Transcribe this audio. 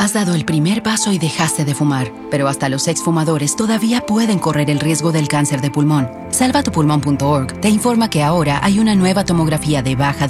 Has dado el primer paso y dejaste de fumar, pero hasta los exfumadores todavía pueden correr el riesgo del cáncer de pulmón. Salvatupulmón.org te informa que ahora hay una nueva tomografía de baja